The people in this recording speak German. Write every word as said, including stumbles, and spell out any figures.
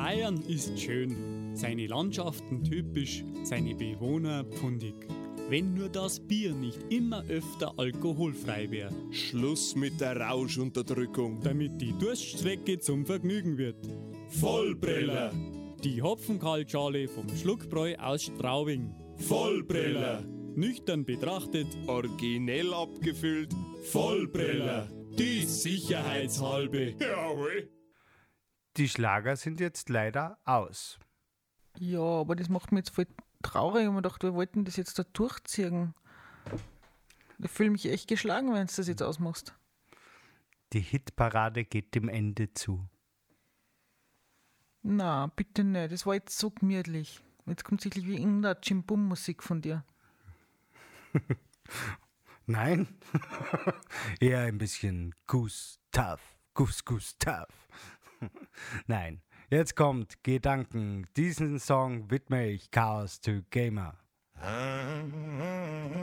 Bayern ist schön, seine Landschaften typisch, seine Bewohner pfundig. Wenn nur das Bier nicht immer öfter alkoholfrei wäre. Schluss mit der Rauschunterdrückung. Damit die Durstzwecke zum Vergnügen wird. Vollbriller. Die Hopfenkaltschale vom Schluckbräu aus Straubing. Vollbriller. Nüchtern betrachtet. Originell abgefüllt. Vollbriller. Die Sicherheitshalbe. Jawohl. Die Schlager sind jetzt leider aus. Ja, aber das macht mich jetzt voll traurig. Ich habe mir gedacht, wir wollten das jetzt da durchziehen. Ich fühle mich echt geschlagen, wenn du das jetzt ausmachst. Die Hitparade geht dem Ende zu. Na, bitte nicht. Das war jetzt so gemütlich. Jetzt kommt sicherlich wie irgendeine Chimbum-Musik von dir. Nein, eher ein bisschen Gustav, Gus Gustav. Nein, jetzt kommt Gedanken. Diesen Song widme ich Chaos to Gamer. Ah, ah,